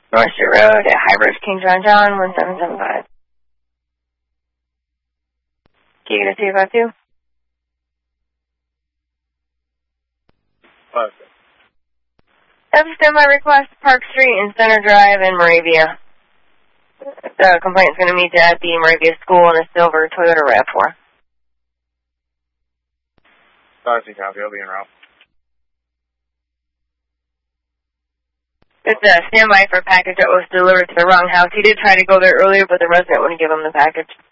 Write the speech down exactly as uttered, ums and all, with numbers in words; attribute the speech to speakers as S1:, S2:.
S1: North Street Road at High Bridge, King John John, one seven seven five. Can you get a two five two?
S2: Five.
S1: Have a standby request, Park Street and Center Drive in Moravia. The complaint's going to meet at the Moravia School in a silver Toyota RAV four.
S2: Five, copy. I'll be en route.
S1: It's a standby for a package that was delivered to the wrong house. He did try to go there earlier, but the resident wouldn't give him the package.